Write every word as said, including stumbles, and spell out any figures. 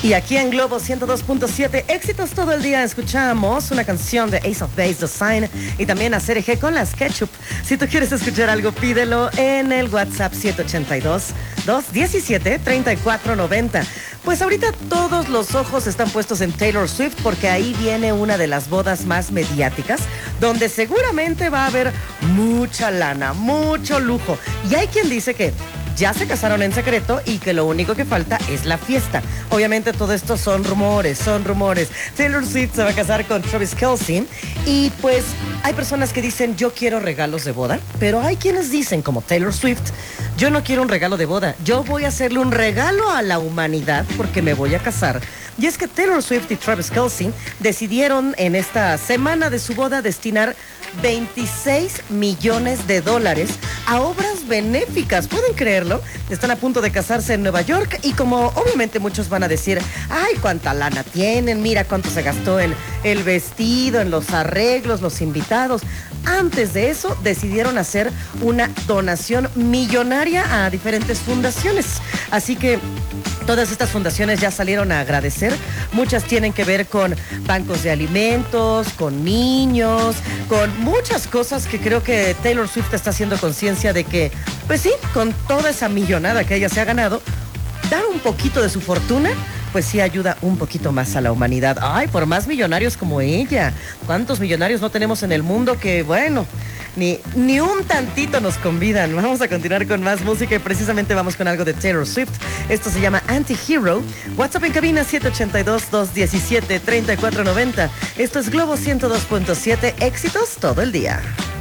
Y aquí en Globo ciento dos punto siete, éxitos todo el día, escuchamos una canción de Ace of Base, The Sign, y también a C R G con las Ketchup. Si tú quieres escuchar algo, pídelo en el WhatsApp siete ocho dos, dos uno siete, tres cuatro nueve cero. Pues ahorita todos los ojos están puestos en Taylor Swift porque ahí viene una de las bodas más mediáticas, donde seguramente va a haber mucha lana, mucho lujo. Y hay quien dice que ya se casaron en secreto y que lo único que falta es la fiesta. Obviamente todo esto son rumores, son rumores. Taylor Swift se va a casar con Travis Kelce y pues hay personas que dicen yo quiero regalos de boda, pero hay quienes dicen como Taylor Swift, yo no quiero un regalo de boda, yo voy a hacerle un regalo a la humanidad porque me voy a casar. Y es que Taylor Swift y Travis Kelce decidieron en esta semana de su boda destinar veintiséis millones de dólares a obras benéficas. ¿Pueden creerlo? Están a punto de casarse en Nueva York y como obviamente muchos van a decir, ay, cuánta lana tienen, mira cuánto se gastó en el vestido, en los arreglos, los invitados. Antes de eso decidieron hacer una donación millonaria a diferentes fundaciones. Así que todas estas fundaciones ya salieron a agradecer. Muchas tienen que ver con bancos de alimentos, con niños, con muchas cosas que creo que Taylor Swift está haciendo conciencia de que, pues sí, con toda esa millonada que ella se ha ganado, dar un poquito de su fortuna, pues sí ayuda un poquito más a la humanidad. Ay, por más millonarios como ella. ¿Cuántos millonarios no tenemos en el mundo que, bueno, ni, ni un tantito nos convidan? Vamos a continuar con más música y precisamente vamos con algo de Taylor Swift. Esto se llama Anti-Hero. WhatsApp en cabina siete ocho dos, dos uno siete, tres cuatro nueve cero. Esto es Globo ciento dos punto siete, éxitos todo el día.